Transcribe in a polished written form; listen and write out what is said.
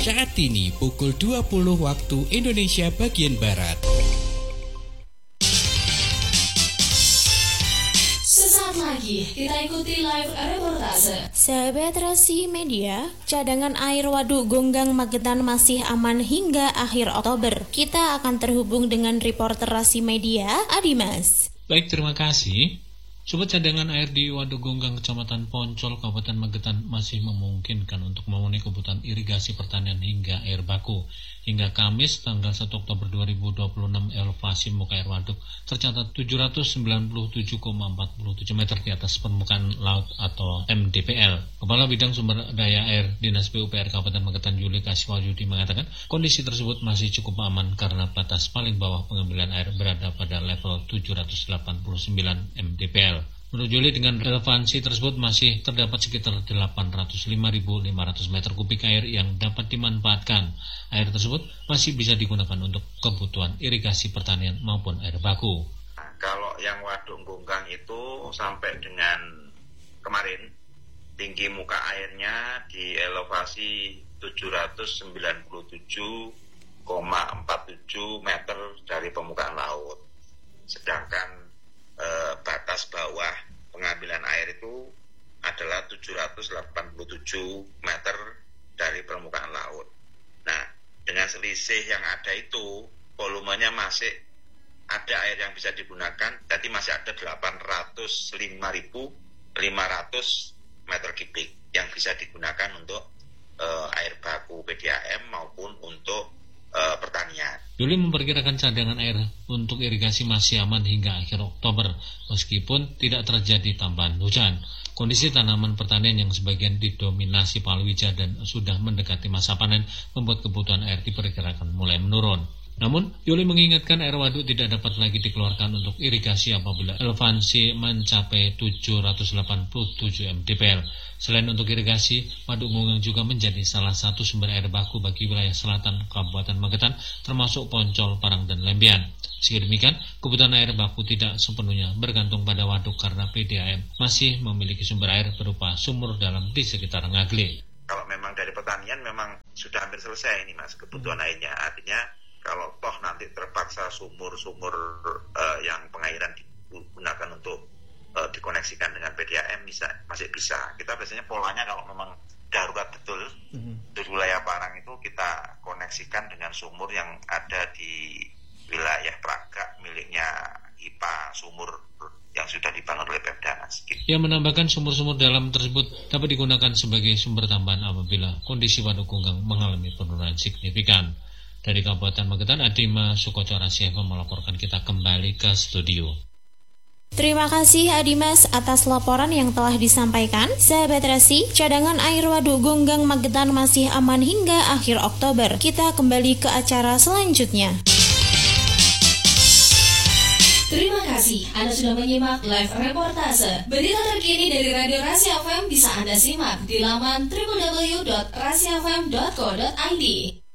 Saat ini pukul 20 waktu Indonesia bagian Barat. Sesaat lagi kita ikuti live reportase. Sahabat Rasi Media, cadangan air Waduk Gonggang Magetan masih aman hingga akhir Oktober. Kita akan terhubung dengan reporter Rasi Media, Adimas. Baik, terima kasih. Sobat, cadangan air di Waduk Gonggang, Kecamatan Poncol, Kabupaten Magetan masih memungkinkan untuk memenuhi kebutuhan irigasi pertanian hingga air baku. Hingga Kamis, tanggal 1 Oktober 2026, elevasi muka air waduk tercatat 797,47 meter di atas permukaan laut atau MDPL. Kepala Bidang Sumber Daya Air Dinas PUPR Kabupaten Magetan, Juli Kasihwahyudi, mengatakan kondisi tersebut masih cukup aman karena batas paling bawah pengambilan air berada pada level 789 MDPL. Menurut Juli, dengan relevansi tersebut masih terdapat sekitar 805.500 meter kubik air yang dapat dimanfaatkan. Air tersebut masih bisa digunakan untuk kebutuhan irigasi pertanian maupun air baku. Nah, kalau yang Waduk Gonggang itu sampai dengan kemarin, tinggi muka airnya di elevasi 797,47 meter dari permukaan laut. Sedangkan batas bawah pengambilan air itu adalah 787 meter dari permukaan laut. Nah, dengan selisih yang ada itu, volumenya masih ada air yang bisa digunakan, jadi masih ada 805.500 meter kubik yang bisa digunakan untuk air baku PDAM maupun untuk pertanian. Juli memperkirakan cadangan air untuk irigasi masih aman hingga akhir Oktober, meskipun tidak terjadi tambahan hujan. Kondisi tanaman pertanian yang sebagian didominasi palawija dan sudah mendekati masa panen membuat kebutuhan air diperkirakan mulai menurun. Namun, Juli mengingatkan air waduk tidak dapat lagi dikeluarkan untuk irigasi apabila elevasi mencapai 787 mdpl. Selain untuk irigasi, Waduk Gonggang juga menjadi salah satu sumber air baku bagi wilayah selatan Kabupaten Magetan, termasuk Poncol, Parang, dan Lembian. Meski demikian, kebutuhan air baku tidak sepenuhnya bergantung pada waduk karena PDAM masih memiliki sumber air berupa sumur dalam di sekitar Ngagle. Kalau memang dari pertanian memang sudah hampir selesai ini, Mas, kebutuhan airnya. Artinya kalau toh nanti terpaksa sumur-sumur yang pengairan digunakan untuk dikoneksikan dengan PDAM masih bisa. Kita biasanya polanya kalau memang darurat betul di wilayah Parang itu kita koneksikan dengan sumur yang ada di wilayah Praga miliknya IPA, sumur yang sudah dibangun oleh Pemda, Mas. Ia menambahkan sumur-sumur dalam tersebut dapat digunakan sebagai sumber tambahan apabila kondisi Waduk Gonggang mengalami penurunan signifikan. Dari Kabupaten Magetan, Adima Sukoco Rasi FM melaporkan. Kita kembali ke studio. Terima kasih Adimas atas laporan yang telah disampaikan. Sahabat Rasi, cadangan air Waduk Gonggang Magetan masih aman hingga akhir Oktober. Kita kembali ke acara selanjutnya. Terima kasih Anda sudah menyimak live reportase. Berita terkini dari Radio Rasi FM bisa Anda simak di laman www.rasifm.co.id.